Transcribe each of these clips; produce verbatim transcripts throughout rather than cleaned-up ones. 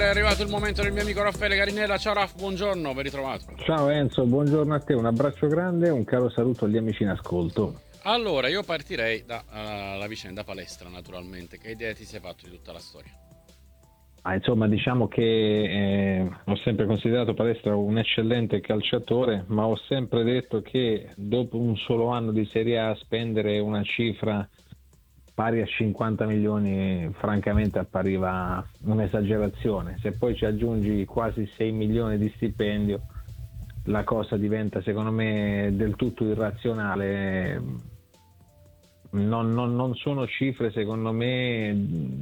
signore, è arrivato il momento del mio amico Raffaele Carinella. Ciao Raff, buongiorno, ben ritrovato. Ciao Enzo, buongiorno a te, un abbraccio grande e un caro saluto agli amici in ascolto. Allora, io partirei dalla vicenda palestra, naturalmente. Che idea ti sei fatto di tutta la storia? Ah, insomma, diciamo che eh, ho sempre considerato Palestra un eccellente calciatore, ma ho sempre detto che dopo un solo anno di Serie A spendere una cifra pari a cinquanta milioni francamente appariva un'esagerazione. Se poi ci aggiungi quasi sei milioni di stipendio, la cosa diventa secondo me del tutto irrazionale. Non, non- non sono cifre secondo me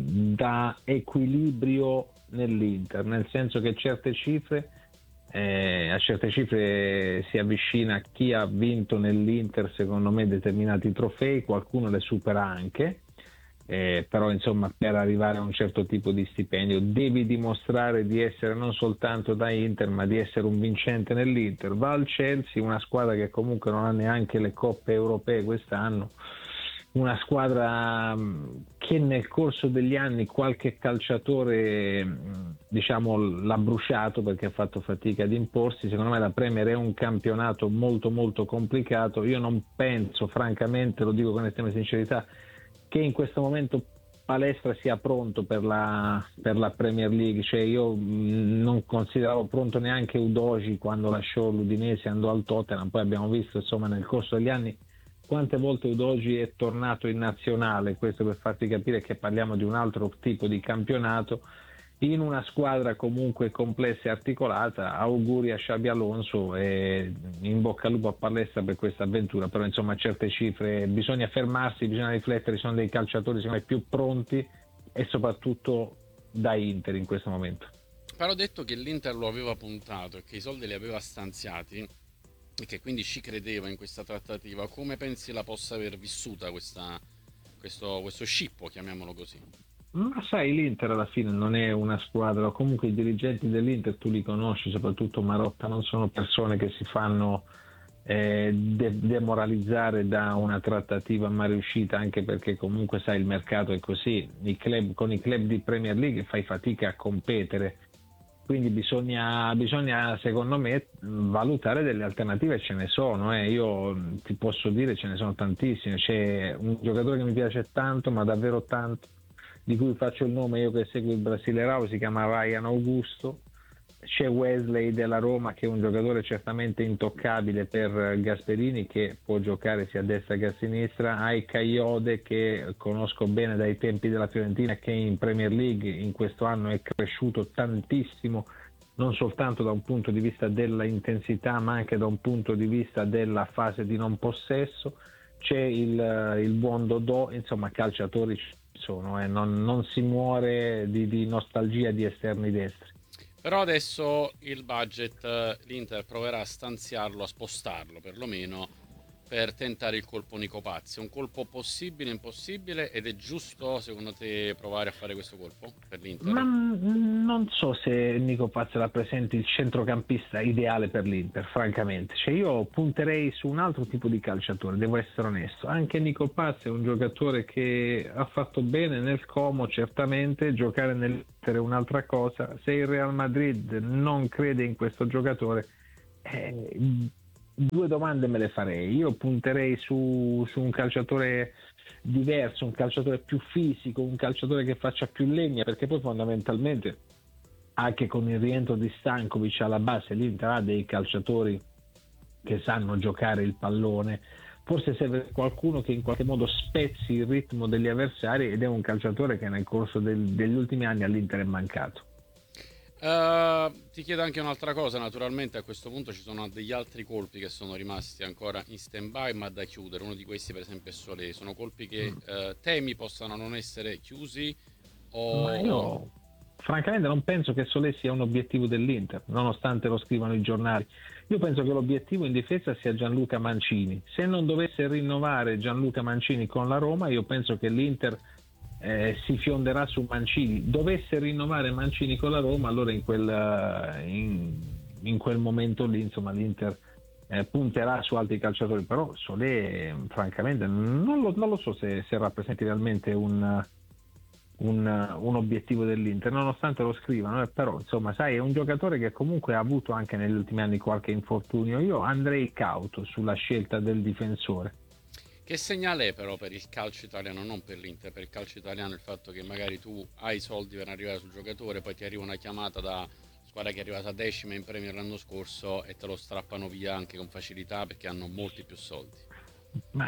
da equilibrio nell'Inter, nel senso che certe cifre, eh, a certe cifre si avvicina chi ha vinto nell'Inter secondo me determinati trofei, qualcuno le supera anche, eh, però insomma per arrivare a un certo tipo di stipendio devi dimostrare di essere non soltanto da Inter ma di essere un vincente nell'Inter. Va al Chelsea, una squadra che comunque non ha neanche le coppe europee quest'anno, una squadra mh, che nel corso degli anni qualche calciatore mh, diciamo l'ha bruciato perché ha fatto fatica ad imporsi. Secondo me la Premier è un campionato molto molto complicato. Io non penso, francamente, lo dico con estrema sincerità, che in questo momento Palestra sia pronto per la, per la Premier League. Cioè io mh, non consideravo pronto neanche Udogi quando lasciò l'Udinese e andò al Tottenham. Poi abbiamo visto insomma nel corso degli anni quante volte Udogi è tornato in nazionale, questo per farti capire che parliamo di un altro tipo di campionato, in una squadra comunque complessa e articolata. Auguri a Xabi Alonso e in bocca al lupo a Palestra per questa avventura, però insomma certe cifre bisogna fermarsi, bisogna riflettere, ci sono dei calciatori secondo me più pronti e soprattutto da Inter in questo momento. Però ho detto che l'Inter lo aveva puntato e che i soldi li aveva stanziati e che quindi ci credeva in questa trattativa. Come pensi la possa aver vissuta questa, questo, questo scippo, chiamiamolo così? Ma sai, l'Inter alla fine non è una squadra, o comunque i dirigenti dell'Inter tu li conosci, soprattutto Marotta, non sono persone che si fanno eh, de- demoralizzare da una trattativa mai riuscita, anche perché comunque sai il mercato è così, I club, con i club di Premier League fai fatica a competere, quindi bisogna, bisogna secondo me valutare delle alternative, ce ne sono, eh. Io ti posso dire ce ne sono tantissime. C'è un giocatore che mi piace tanto, ma davvero tanto, di cui faccio il nome io che seguo il Brasileirao, si chiama Ryan Augusto. C'è Wesley della Roma che è un giocatore certamente intoccabile per Gasperini, che può giocare sia a destra che a sinistra. Hai Caiode che conosco bene dai tempi della Fiorentina, che in Premier League in questo anno è cresciuto tantissimo, non soltanto da un punto di vista della intensità ma anche da un punto di vista della fase di non possesso. C'è il, il buon Dodò, insomma calciatori ci sono, eh. non, non si muore di, di nostalgia di esterni destri. Però adesso il budget, eh, l'Inter proverà a stanziarlo, a spostarlo perlomeno, per tentare il colpo Nico Pazzi. È un colpo possibile, impossibile, ed è giusto secondo te provare a fare questo colpo per Ma l'Inter? mm, non so se Nico Pazzi rappresenti il centrocampista ideale per l'Inter, francamente. Cioè io punterei su un altro tipo di calciatore, devo essere onesto. Anche Nico Pazzi è un giocatore che ha fatto bene nel Como, certamente. Giocare nell'Inter è un'altra cosa. Se il Real Madrid non crede in questo giocatore, eh, due domande me le farei. Io punterei su, su un calciatore diverso, un calciatore più fisico, un calciatore che faccia più legna, perché poi fondamentalmente anche con il rientro di Stankovic alla base l'Inter ha dei calciatori che sanno giocare il pallone. Forse serve qualcuno che in qualche modo spezzi il ritmo degli avversari, ed è un calciatore che nel corso del, degli ultimi anni all'Inter è mancato. Uh, ti chiedo anche un'altra cosa, naturalmente a questo punto ci sono degli altri colpi che sono rimasti ancora in stand by ma da chiudere. Uno di questi per esempio è Solé. Sono colpi che uh, temi possano non essere chiusi Ma o, o... io francamente non penso che Solé sia un obiettivo dell'Inter, nonostante lo scrivano i giornali. Io penso che l'obiettivo in difesa sia Gianluca Mancini. Se non dovesse rinnovare Gianluca Mancini con la Roma, io penso che l'Inter eh, si fionderà su Mancini. Dovesse rinnovare Mancini con la Roma, allora in quel, eh, in, in quel momento lì, insomma, l'Inter eh, punterà su altri calciatori. Però Solé, francamente, non lo, non lo so se, se rappresenti realmente un un, un obiettivo dell'Inter, nonostante lo scrivano, eh, però insomma sai, è un giocatore che comunque ha avuto anche negli ultimi anni qualche infortunio. Io andrei cauto sulla scelta del difensore. Che segnale è però per il calcio italiano, non per l'Inter, per il calcio italiano il fatto che magari tu hai i soldi per arrivare sul giocatore, poi ti arriva una chiamata da squadra che è arrivata decima in Premier l'anno scorso e te lo strappano via anche con facilità perché hanno molti più soldi. Ma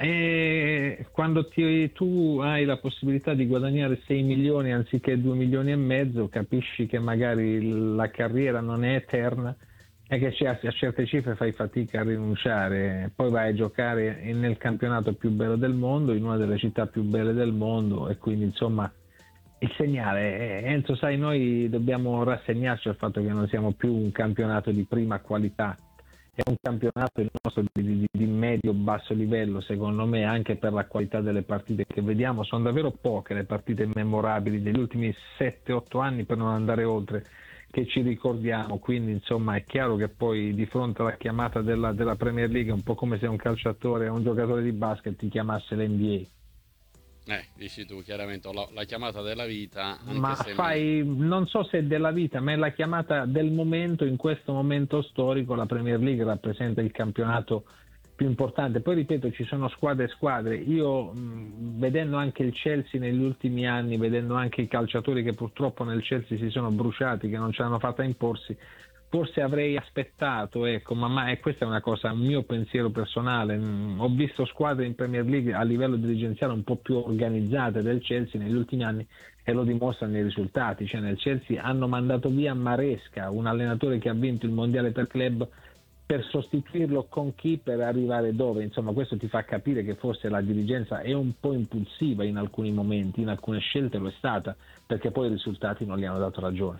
è quando ti- tu hai la possibilità di guadagnare sei milioni anziché due milioni e mezzo, capisci che magari la carriera non è eterna e che c'è- a certe cifre fai fatica a rinunciare. Poi vai a giocare nel campionato più bello del mondo, in una delle città più belle del mondo, e quindi insomma il segnale è, Enzo, sai, noi dobbiamo rassegnarci al fatto che non siamo più un campionato di prima qualità, è un campionato il nostro di, di, di medio-basso livello, secondo me, anche per la qualità delle partite che vediamo. Sono davvero poche le partite memorabili degli ultimi sette otto anni, per non andare oltre, che ci ricordiamo. Quindi insomma è chiaro che poi di fronte alla chiamata della, della Premier League è un po' come se un calciatore o un giocatore di basket ti chiamasse l'N B A. Eh, dici tu chiaramente, ho la, la chiamata della vita, anche Ma se mi... fai, non so se è della vita, ma è la chiamata del momento. In questo momento storico la Premier League rappresenta il campionato più importante. Poi ripeto, ci sono squadre e squadre. Io mh, vedendo anche il Chelsea negli ultimi anni, vedendo anche i calciatori che purtroppo nel Chelsea si sono bruciati, che non ce l'hanno fatta imporsi, forse avrei aspettato, ecco, ma, ma e questa è una cosa, un mio pensiero personale. Mm, ho visto squadre in Premier League a livello dirigenziale un po' più organizzate del Chelsea negli ultimi anni e lo dimostrano i risultati. Cioè nel Chelsea hanno mandato via Maresca, un allenatore che ha vinto il mondiale per club, per sostituirlo con chi per arrivare dove. Insomma, questo ti fa capire che forse la dirigenza è un po' impulsiva in alcuni momenti, in alcune scelte lo è stata, perché poi i risultati non gli hanno dato ragione.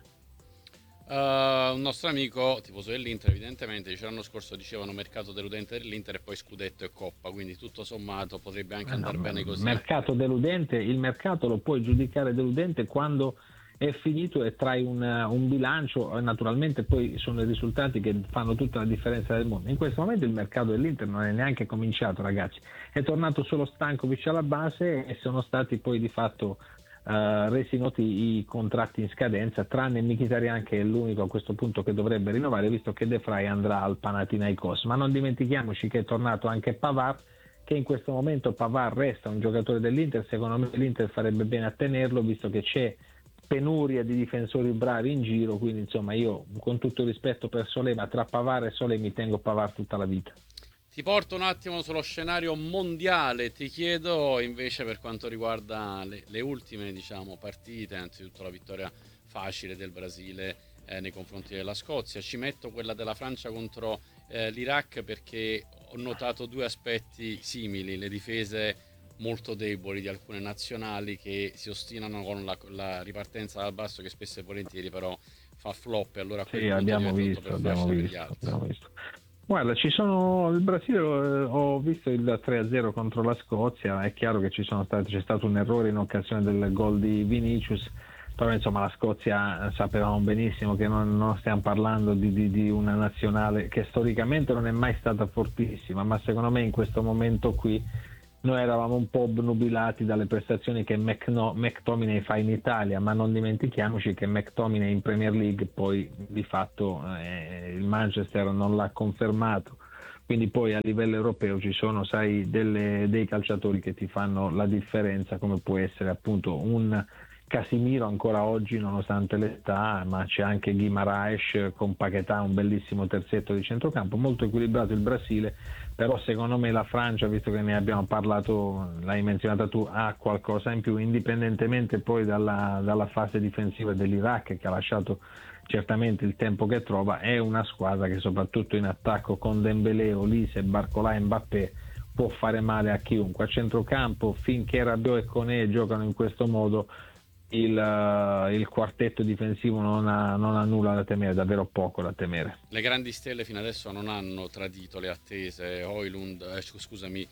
Uh, un nostro amico, tifoso dell'Inter, evidentemente, dice l'anno scorso dicevano mercato deludente dell'Inter e poi scudetto e coppa, quindi tutto sommato potrebbe anche Eh no, andare bene così. mercato deludente, il mercato lo puoi giudicare deludente quando è finito e trai un, un bilancio, e naturalmente poi sono i risultati che fanno tutta la differenza del mondo. In questo momento il mercato dell'Inter non è neanche cominciato, ragazzi, è tornato solo Stankovic alla base e sono stati poi di fatto Uh, resi noti i contratti in scadenza, tranne Mkhitaryan che è l'unico a questo punto che dovrebbe rinnovare, visto che De Vrij andrà al Panathinaikos. Ma non dimentichiamoci che è tornato anche Pavard, che in questo momento Pavard resta un giocatore dell'Inter. Secondo me l'Inter farebbe bene a tenerlo, visto che c'è penuria di difensori bravi in giro. Quindi insomma io, con tutto il rispetto per Solé, ma tra Pavard e Solé mi tengo Pavard tutta la vita. Ti porto un attimo sullo scenario mondiale, ti chiedo invece per quanto riguarda le, le ultime diciamo, partite, anzitutto la vittoria facile del Brasile eh, nei confronti della Scozia, ci metto quella della Francia contro eh, l'Iraq perché ho notato due aspetti simili, le difese molto deboli di alcune nazionali che si ostinano con la, la ripartenza dal basso che spesso e volentieri però fa flop e allora a quel Sì, punto abbiamo diventa tutto visto, più abbiamo facile per gli visto, altri. abbiamo visto. Guarda, ci sono il Brasile, eh, ho visto il tre a zero contro la Scozia, è chiaro che ci sono stati, c'è stato un errore in occasione del gol di Vinicius, però insomma la Scozia sapevamo benissimo che non, non stiamo parlando di, di, di una nazionale che storicamente non è mai stata fortissima, ma secondo me in questo momento qui noi eravamo un po' obnubilati dalle prestazioni che McNo- McTominay fa in Italia, ma non dimentichiamoci che McTominay in Premier League poi di fatto eh, il Manchester non l'ha confermato, quindi poi a livello europeo ci sono, sai, delle, dei calciatori che ti fanno la differenza, come può essere appunto un Casimiro ancora oggi nonostante l'età, ma c'è anche Guimaraes con Paquetá, un bellissimo terzetto di centrocampo, molto equilibrato il Brasile. Però secondo me la Francia, visto che ne abbiamo parlato, l'hai menzionata tu, ha qualcosa in più, indipendentemente poi dalla, dalla fase difensiva dell'Iraq che ha lasciato certamente il tempo che trova. È una squadra che soprattutto in attacco con Dembélé, Olise, Barcola e Mbappé può fare male a chiunque. A centrocampo, finché Rabiot e Koné giocano in questo modo, il, uh, il quartetto difensivo non ha, non ha nulla da temere, davvero poco da temere. Le grandi stelle fino adesso non hanno tradito le attese. Højlund, eh, scusami,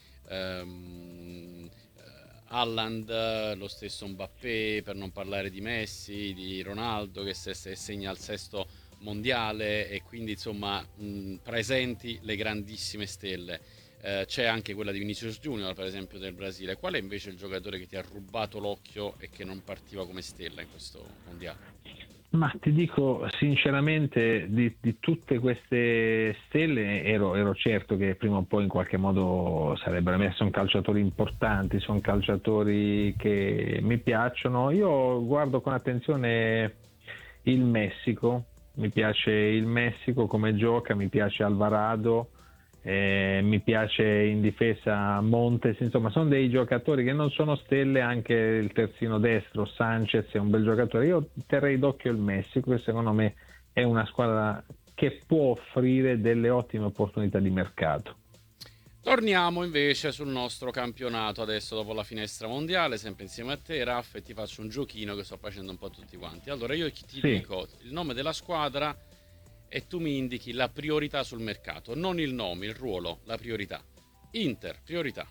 ehm, Haaland, lo stesso Mbappé, per non parlare di Messi, di Ronaldo che se, se segna il sesto mondiale e quindi insomma mh, presenti le grandissime stelle. eh, c'è anche quella di Vinicius Junior, per esempio, del Brasile. Qual è invece il giocatore che ti ha rubato l'occhio e che non partiva come stella in questo mondiale? Ma ti dico sinceramente, di, di tutte queste stelle ero, ero certo che prima o poi in qualche modo sarebbero emersi. Sono calciatori importanti, sono calciatori che mi piacciono. Io guardo con attenzione il Messico, mi piace il Messico come gioca, mi piace Alvarado, eh, mi piace in difesa Montes, insomma sono dei giocatori che non sono stelle. Anche il terzino destro Sanchez è un bel giocatore. Io terrei d'occhio il Messico, che secondo me è una squadra che può offrire delle ottime opportunità di mercato. Torniamo invece sul nostro campionato adesso dopo la finestra mondiale, sempre insieme a te, Raff, e ti faccio un giochino che sto facendo un po' a tutti quanti. Allora io ti Sì. dico il nome della squadra e tu mi indichi la priorità sul mercato, non il nome, il ruolo, la priorità. Inter, priorità.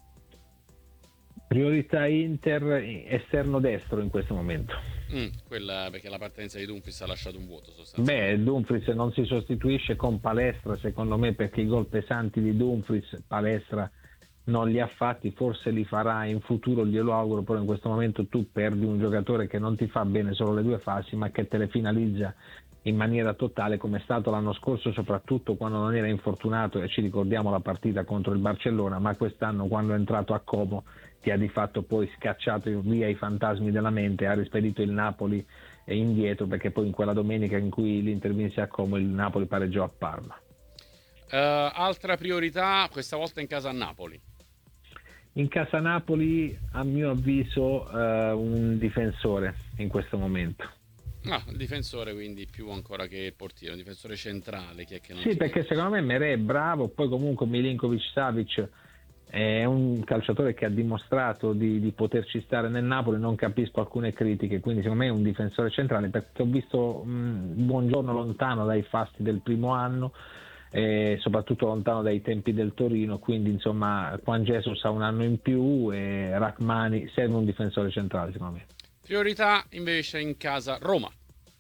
Priorità Inter, esterno destro in questo momento. Mm, quella perché la partenza di Dumfries ha lasciato un vuoto sostanzialmente. Beh, Dumfries non si sostituisce con Palestra, secondo me, perché i gol pesanti di Dumfries Palestra non li ha fatti, forse li farà in futuro, glielo auguro, però in questo momento tu perdi un giocatore che non ti fa bene solo le due fasi, ma che te le finalizza in maniera totale, come è stato l'anno scorso, soprattutto quando non era infortunato, e ci ricordiamo la partita contro il Barcellona, ma quest'anno quando è entrato a Como ti ha di fatto poi scacciato via i fantasmi della mente, ha rispedito il Napoli indietro, perché poi in quella domenica in cui l'Inter vinse a Como il Napoli pareggiò a Parma. Uh, altra priorità, questa volta in casa a Napoli. In casa Napoli, a mio avviso, uh, un difensore in questo momento. Ah, il difensore quindi più ancora che il portiere, un difensore centrale. Chi è che non Sì, ti perché convince? secondo me Merè è bravo, poi comunque Milinkovic-Savic è un calciatore che ha dimostrato di, di poterci stare nel Napoli. Non capisco alcune critiche, quindi secondo me è un difensore centrale, perché ho visto mh, Buongiorno lontano dai fasti del primo anno, e soprattutto lontano dai tempi del Torino, quindi insomma Juan Jesus ha un anno in più e Rachmani, serve un difensore centrale secondo me. Priorità invece in casa Roma.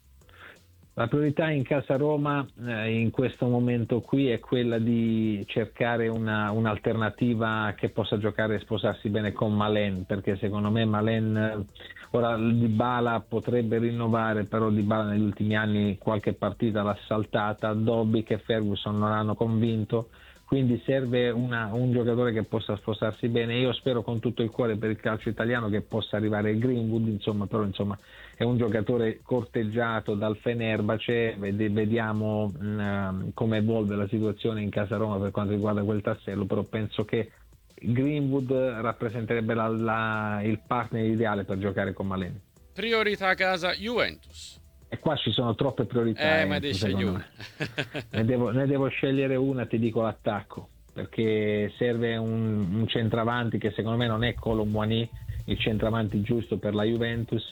La priorità in casa Roma eh, in questo momento qui è quella di cercare una, un'alternativa che possa giocare e sposarsi bene con Malen, perché secondo me Malen, eh, ora Dybala potrebbe rinnovare, però Dybala negli ultimi anni qualche partita l'ha saltata, Dobbik e Ferguson non hanno convinto, quindi serve una, un giocatore che possa sposarsi bene. Io spero con tutto il cuore per il calcio italiano che possa arrivare il Greenwood, insomma, però insomma è un giocatore corteggiato dal Fenerbahce, vediamo mh, come evolve la situazione in casa Roma per quanto riguarda quel tassello, però penso che Greenwood rappresenterebbe la, la, il partner ideale per giocare con Malen. Priorità casa Juventus. E qua ci sono troppe priorità, Eh, ma eh, devi secondo scegliere me. una. Ne devo, ne devo scegliere una, ti dico l'attacco, perché serve un, un centravanti che secondo me non è Kolo Muani, il centravanti giusto per la Juventus,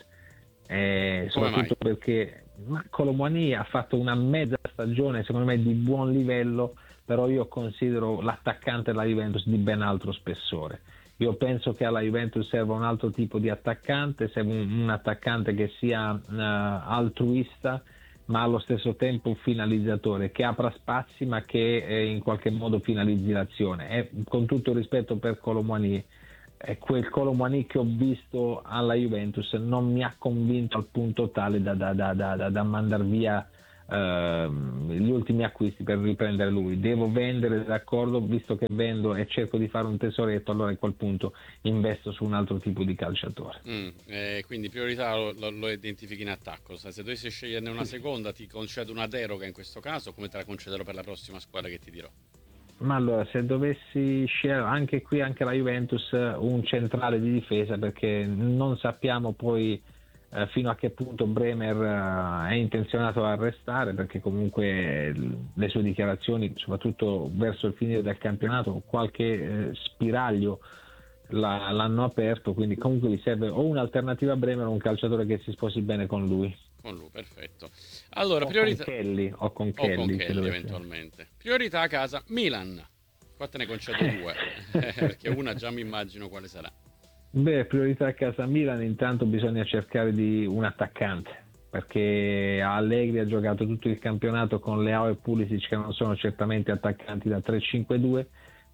eh, soprattutto perché Kolo Muani ha fatto una mezza stagione secondo me di buon livello, però io considero l'attaccante della Juventus di ben altro spessore. Io penso che alla Juventus serva un altro tipo di attaccante, serve un, un attaccante che sia uh, altruista, ma allo stesso tempo un finalizzatore, che apra spazi ma che eh, in qualche modo finalizzi l'azione. E, con tutto il rispetto per Kolo Muani, eh, quel Kolo Muani che ho visto alla Juventus non mi ha convinto al punto tale da, da, da, da, da, da mandar via Uh, gli ultimi acquisti per riprendere lui. Devo vendere, d'accordo, visto che vendo e cerco di fare un tesoretto, allora a quel punto investo su un altro tipo di calciatore. Mm, eh, quindi priorità lo, lo, lo identifichi in attacco. Se dovessi sceglierne una seconda, ti concedo una deroga in questo caso, come te la concederò per la prossima squadra che ti dirò? Ma allora, se dovessi scegliere anche qui, anche la Juventus, un centrale di difesa, perché non sappiamo poi Eh, fino a che punto Bremer eh, è intenzionato a restare, perché comunque le sue dichiarazioni, soprattutto verso il finire del campionato, qualche eh, spiraglio la, l'hanno aperto, quindi comunque gli serve o un'alternativa a Bremer o un calciatore che si sposi bene con lui. Con lui, perfetto. Allora, o priorità... con Kelly o con o con Kelly, Kelly eventualmente. Priorità a casa Milan. Qua te ne concedo due, perché una già mi immagino quale sarà. Beh, priorità a casa Milan, intanto bisogna cercare di un attaccante, perché Allegri ha giocato tutto il campionato con Leao e Pulisic, che non sono certamente attaccanti da tre cinque due,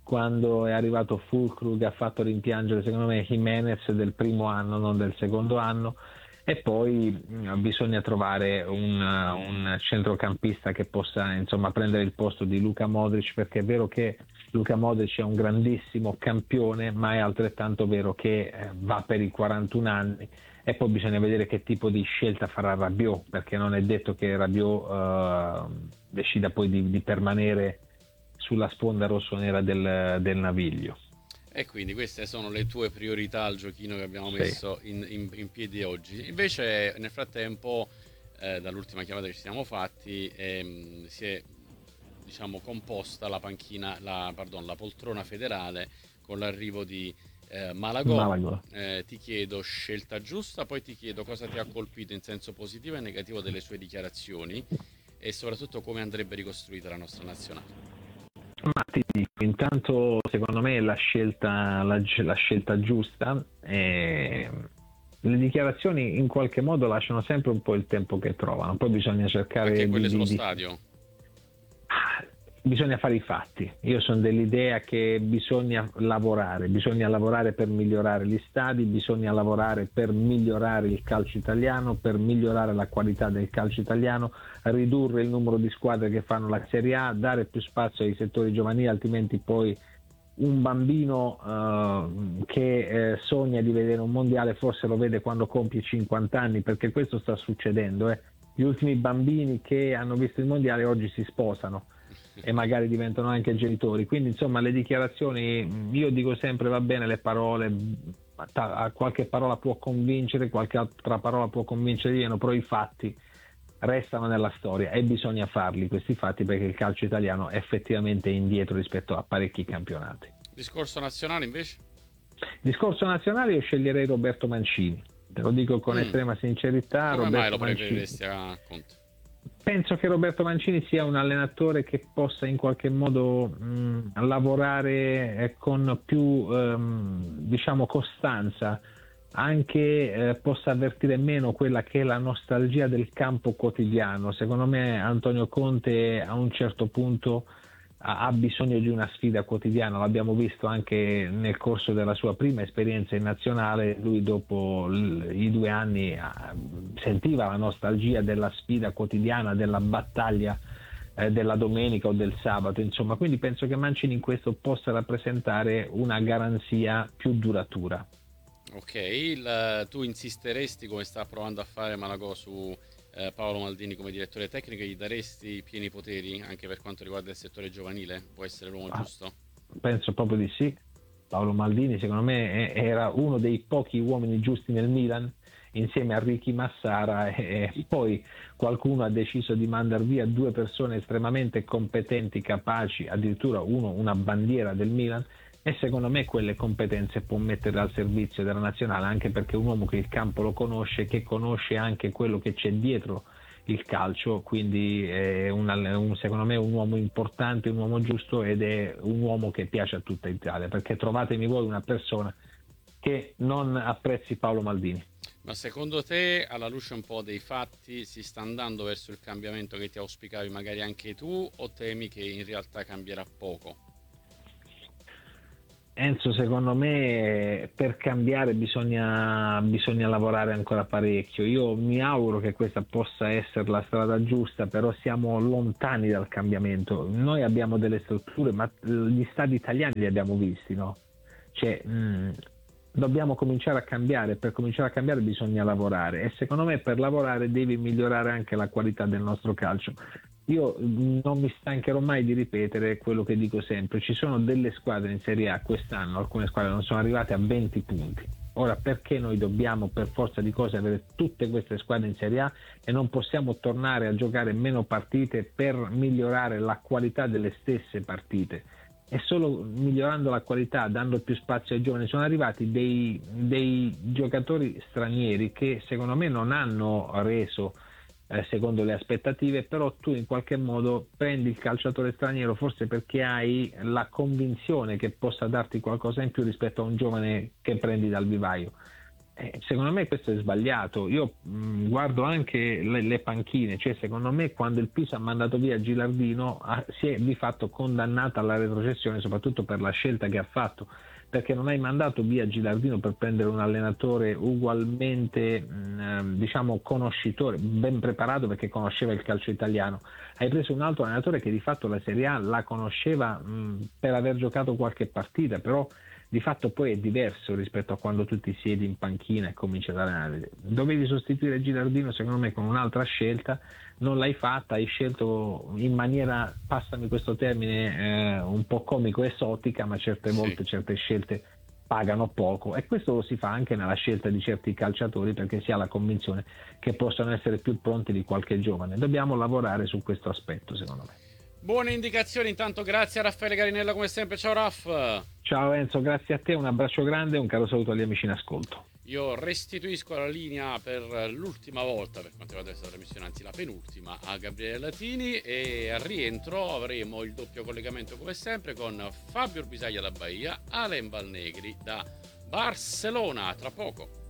quando è arrivato Fulkrug ha fatto rimpiangere secondo me Jimenez del primo anno, non del secondo anno, e poi mh, bisogna trovare un, un centrocampista che possa insomma prendere il posto di Luka Modric, perché è vero che Luka Modric è un grandissimo campione, ma è altrettanto vero che eh, va per i quarantuno anni, e poi bisogna vedere che tipo di scelta farà Rabiot, perché non è detto che Rabiot eh, decida poi di, di permanere sulla sponda rossonera del, del Naviglio. E quindi queste sono le tue priorità al giochino che abbiamo Sì. messo in, in- in piedi oggi. Invece, nel frattempo, eh, dall'ultima chiamata che ci siamo fatti, ehm, si è, diciamo, composta la panchina, la, pardon, la poltrona federale con l'arrivo di eh, Malagò. Malaga. Eh, ti chiedo scelta giusta, poi ti chiedo cosa ti ha colpito in senso positivo e negativo delle sue dichiarazioni e soprattutto come andrebbe ricostruita la nostra nazionale. Ma ti dico, intanto secondo me la scelta, la, la scelta giusta, e le dichiarazioni in qualche modo lasciano sempre un po' il tempo che trovano, poi bisogna cercare Anche di, quelle sullo di, di... stadio. Bisogna fare i fatti. Io sono dell'idea che bisogna lavorare, bisogna lavorare per migliorare gli stadi, bisogna lavorare per migliorare il calcio italiano, per migliorare la qualità del calcio italiano, ridurre il numero di squadre che fanno la Serie A, dare più spazio ai settori giovanili, altrimenti poi un bambino uh, che eh, sogna di vedere un mondiale forse lo vede quando compie cinquanta anni, perché questo sta succedendo. Eh. Gli ultimi bambini che hanno visto il mondiale oggi si sposano e magari diventano anche genitori, quindi insomma le dichiarazioni, io dico sempre va bene le parole, qualche parola può convincere, qualche altra parola può convincere di meno, però i fatti restano nella storia e bisogna farli questi fatti, perché il calcio italiano è effettivamente indietro rispetto a parecchi campionati. Discorso nazionale invece? Discorso nazionale, io sceglierei Roberto Mancini, te lo dico con Mm. estrema sincerità. Come Roberto mai lo Mancini. preferiresti a Conte? Penso che Roberto Mancini sia un allenatore che possa in qualche modo mh, lavorare eh, con più ehm, diciamo costanza, anche eh, possa avvertire meno quella che è la nostalgia del campo quotidiano. Secondo me Antonio Conte a un certo punto ha, ha bisogno di una sfida quotidiana, l'abbiamo visto anche nel corso della sua prima esperienza in nazionale. Lui dopo l- i due anni ah, sentiva la nostalgia della sfida quotidiana, della battaglia eh, della domenica o del sabato, insomma, quindi penso che Mancini in questo possa rappresentare una garanzia più duratura. Ok, il- tu insisteresti, come sta provando a fare Malagò, su eh, Paolo Maldini come direttore tecnico, e gli daresti pieni poteri anche per quanto riguarda il settore giovanile? Può essere l'uomo Ah, giusto? penso proprio di sì. Paolo Maldini secondo me è- era uno dei pochi uomini giusti nel Milan, insieme a Ricky Massara, e e poi qualcuno ha deciso di mandar via due persone estremamente competenti, capaci, addirittura uno una bandiera del Milan, e secondo me quelle competenze può mettere al servizio della nazionale, anche perché è un uomo che il campo lo conosce, che conosce anche quello che c'è dietro il calcio, quindi è un, un, secondo me un uomo importante, un uomo giusto, ed è un uomo che piace a tutta Italia, perché trovatemi voi una persona che non apprezzi Paolo Maldini. Ma secondo te, alla luce un po' dei fatti, si sta andando verso il cambiamento che ti auspicavi magari anche tu, o temi che in realtà cambierà poco? Enzo, secondo me per cambiare bisogna, bisogna lavorare ancora parecchio. Io mi auguro che questa possa essere la strada giusta, però siamo lontani dal cambiamento. Noi abbiamo delle strutture, ma gli stadi italiani li abbiamo visti, no? Cioè, mh, dobbiamo cominciare a cambiare. Per cominciare a cambiare bisogna lavorare, e secondo me per lavorare devi migliorare anche la qualità del nostro calcio. Io non mi stancherò mai di ripetere quello che dico sempre: ci sono delle squadre in Serie A quest'anno, alcune squadre non sono arrivate a venti punti. Ora, perché noi dobbiamo per forza di cose avere tutte queste squadre in Serie A e non possiamo tornare a giocare meno partite per migliorare la qualità delle stesse partite? E solo migliorando la qualità, dando più spazio ai giovani. Sono arrivati dei, dei giocatori stranieri che secondo me non hanno reso eh, secondo le aspettative, però tu in qualche modo prendi il calciatore straniero forse perché hai la convinzione che possa darti qualcosa in più rispetto a un giovane che prendi dal vivaio. Eh, secondo me questo è sbagliato. Io mh, guardo anche le, le panchine, cioè secondo me quando il Pisa ha mandato via Gilardino ha- si è di fatto condannata alla retrocessione, soprattutto per la scelta che ha fatto, perché non hai mandato via Gilardino per prendere un allenatore ugualmente mh, ehm, diciamo conoscitore, ben preparato perché conosceva il calcio italiano. Hai preso un altro allenatore che di fatto la Serie A la conosceva mh, per aver giocato qualche partita, però di fatto poi è diverso rispetto a quando tu ti siedi in panchina e cominci ad allenare. Dovevi sostituire Gilardino secondo me con un'altra scelta, non l'hai fatta, hai scelto in maniera, passami questo termine, eh, un po' comico esotica, ma certe Sì. volte certe scelte pagano poco, e questo lo si fa anche nella scelta di certi calciatori perché si ha la convinzione che possano essere più pronti di qualche giovane. Dobbiamo lavorare su questo aspetto, secondo me. Buone indicazioni, intanto grazie a Raffaele Garinella come sempre, ciao Raff. Ciao Enzo, grazie a te, un abbraccio grande e un caro saluto agli amici in ascolto. Io restituisco la linea per l'ultima volta per quanto riguarda questa trasmissione, anzi la penultima, a Gabriele Latini, e al rientro avremo il doppio collegamento come sempre con Fabio Bisaglia da Bahia, Alen Valnegri da Barcellona. Tra poco.